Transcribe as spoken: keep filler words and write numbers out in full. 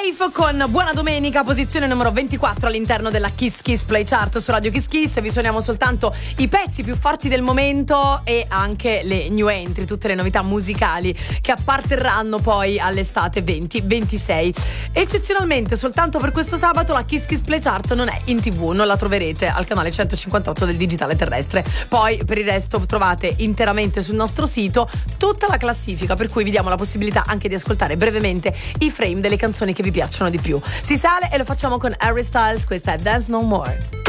Life con Buona Domenica, posizione numero ventiquattro all'interno della Kiss Kiss Play Chart su Radio Kiss Kiss. Vi suoniamo soltanto i pezzi più forti del momento e anche le new entry, tutte le novità musicali che apparterranno poi all'estate venti ventisei. Eccezionalmente, soltanto per questo sabato la Kiss Kiss Play Chart non è in tv, non la troverete al canale centocinquantotto del digitale terrestre. Poi per il resto trovate interamente sul nostro sito tutta la classifica, per cui vi diamo la possibilità anche di ascoltare brevemente i frame delle canzoni che vi piacciono di più. Si sale e lo facciamo con Harry Styles, questa è Dance No More.